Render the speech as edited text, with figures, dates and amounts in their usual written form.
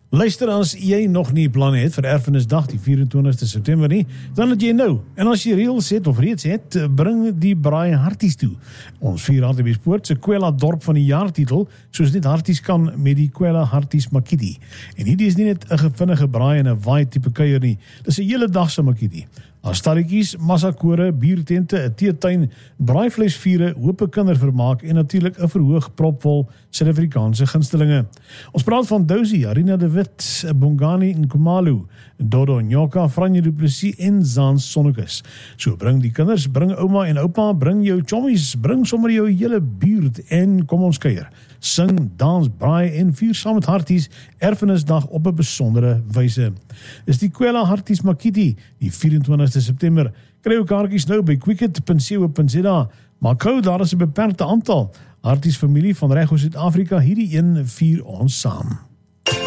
Luister, as jy nog nie plan het vir Erfenisdag die 24ste September nie, dan het jy nou. En as jy reeds het, bring die braai harties toe. Ons vier Hartbeespoort se Kwela dorp van die jaartitel, soos dit harties kan met die Kwela Harties Makiti. En hierdie is nie net 'n vinnige braai en 'n waai tipe kuier nie, dis 'n hele dag se Makiti. Daar stalletjies, massakore, biertente, 'n teetuin, braaivleisvure, hoop kindervermaak en natuurlik 'n verhoog propvol Suid-Afrikaanse gunstelinge. Ons praat van Dousie, Arina de Wit, Bongani Nkomalu, Dodo Nyoka, Franje du Plessis en Zaan Sonnekus. So bring die kinders, bring ouma en oupa, bring jou chommies, bring sommer jou hele buurt en kom ons kuier. Sing, dans, braai en vier saam met Harties Erfenisdag op 'n besondere wyse. Dis die Kwela Harties Makiti, die 24ste September. Kry jou kaartjies nou by quicket.co.za. Maar gou, daar is 'n beperkte aantal. Harties familie van reg oor Suid-Afrika, hierdie een vier ons saam.